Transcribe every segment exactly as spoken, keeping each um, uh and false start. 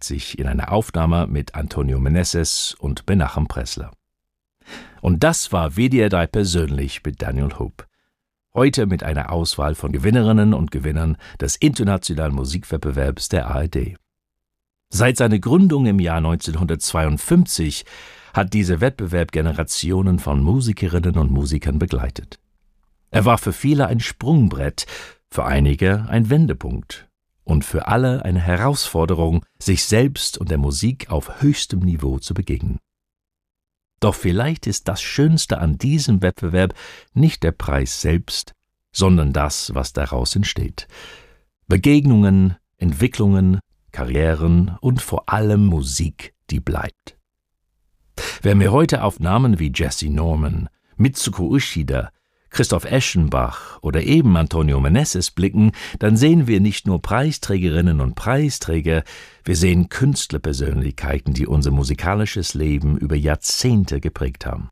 zeigt sich in einer Aufnahme mit Antonio Meneses und Menachem Pressler. Und das war W D R drei persönlich mit Daniel Hope. Heute mit einer Auswahl von Gewinnerinnen und Gewinnern des Internationalen Musikwettbewerbs der A R D. Seit seiner Gründung im Jahr neunzehnhundertzweiundfünfzig hat dieser Wettbewerb Generationen von Musikerinnen und Musikern begleitet. Er war für viele ein Sprungbrett, für einige ein Wendepunkt und für alle eine Herausforderung, sich selbst und der Musik auf höchstem Niveau zu begegnen. Doch vielleicht ist das Schönste an diesem Wettbewerb nicht der Preis selbst, sondern das, was daraus entsteht. Begegnungen, Entwicklungen, Karrieren und vor allem Musik, die bleibt. Wenn wir heute auf Namen wie Jessye Norman, Mitsuko Uchida, Christoph Eschenbach oder eben Antonio Meneses blicken, dann sehen wir nicht nur Preisträgerinnen und Preisträger, wir sehen Künstlerpersönlichkeiten, die unser musikalisches Leben über Jahrzehnte geprägt haben.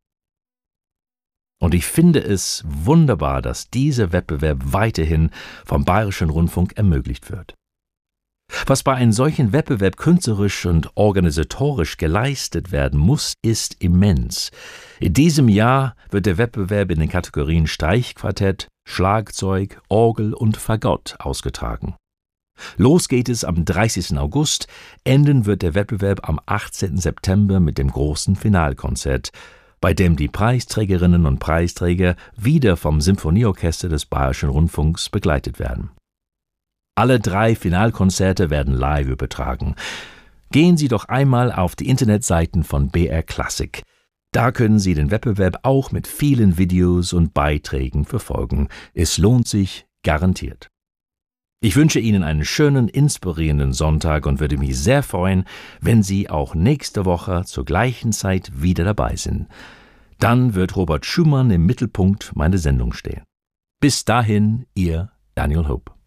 Und ich finde es wunderbar, dass dieser Wettbewerb weiterhin vom Bayerischen Rundfunk ermöglicht wird. Was bei einem solchen Wettbewerb künstlerisch und organisatorisch geleistet werden muss, ist immens. In diesem Jahr wird der Wettbewerb in den Kategorien Streichquartett, Schlagzeug, Orgel und Fagott ausgetragen. Los geht es am dreißigsten August, enden wird der Wettbewerb am achtzehnten September mit dem großen Finalkonzert, bei dem die Preisträgerinnen und Preisträger wieder vom Symphonieorchester des Bayerischen Rundfunks begleitet werden. Alle drei Finalkonzerte werden live übertragen. Gehen Sie doch einmal auf die Internetseiten von B R Classic. Da können Sie den Wettbewerb auch mit vielen Videos und Beiträgen verfolgen. Es lohnt sich garantiert. Ich wünsche Ihnen einen schönen, inspirierenden Sonntag und würde mich sehr freuen, wenn Sie auch nächste Woche zur gleichen Zeit wieder dabei sind. Dann wird Robert Schumann im Mittelpunkt meiner Sendung stehen. Bis dahin, Ihr Daniel Hope.